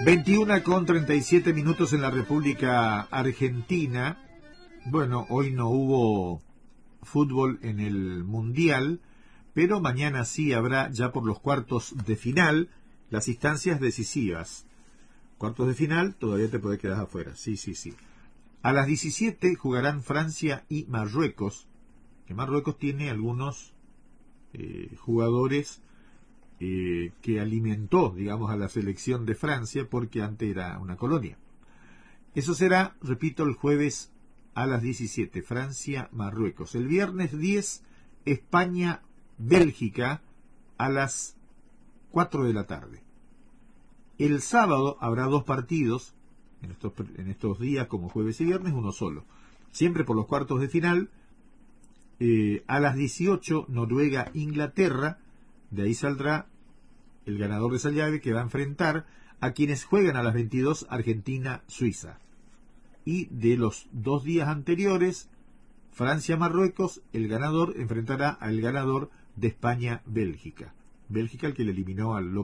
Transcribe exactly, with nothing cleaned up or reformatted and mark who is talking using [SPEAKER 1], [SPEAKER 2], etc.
[SPEAKER 1] veintiuna con treinta y siete minutos en la República Argentina. Bueno, hoy no hubo fútbol en el Mundial, pero mañana sí habrá, ya por los cuartos de final, las instancias decisivas. Cuartos de final, todavía te podés quedar afuera. Sí, sí, sí. A las diecisiete jugarán Francia y Marruecos, que Marruecos tiene algunos eh, jugadores eh, que alimentó, digamos, a la selección de Francia, porque antes era una colonia. Eso será, repito, el jueves a las diecisiete, Francia-Marruecos. El viernes diez, España-Bélgica a las cuatro de la tarde. El sábado habrá dos partidos, en estos, en estos días como jueves y viernes, uno solo. Siempre por los cuartos de final, eh, a las dieciocho, Noruega-Inglaterra, de ahí saldrá el ganador de esa llave que va a enfrentar a quienes juegan a las veintidós, Argentina-Suiza. Y de los dos días anteriores, Francia-Marruecos, el ganador enfrentará al ganador de España-Bélgica. Bélgica, el que le eliminó al